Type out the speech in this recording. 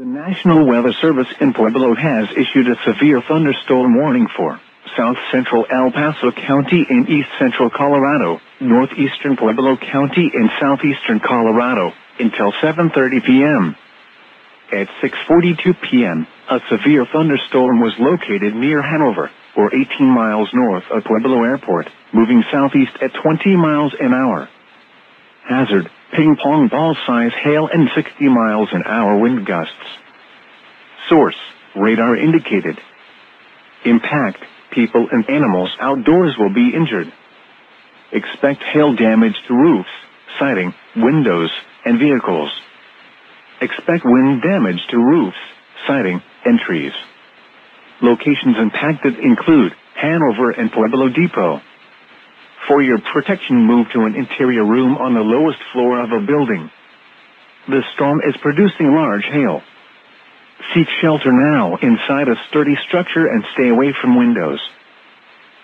The National Weather Service in Pueblo has issued a severe thunderstorm warning for south central El Paso County in east central Colorado, northeastern Pueblo County and southeastern Colorado, until 7:30 p.m. At 6:42 p.m., a severe thunderstorm was located near Hanover, or 18 miles north of Pueblo Airport, moving southeast at 20 miles an hour. Hazard, ping-pong ball-size hail and 60 miles an hour wind gusts. Source, radar indicated. Impact, people and animals outdoors will be injured. Expect hail damage to roofs, siding, windows, and vehicles. Expect wind damage to roofs, siding, and trees. Locations impacted include Hanover and Pueblo Depot. For your protection, move to an interior room on the lowest floor of a building. The storm is producing large hail. Seek shelter now inside a sturdy structure and stay away from windows.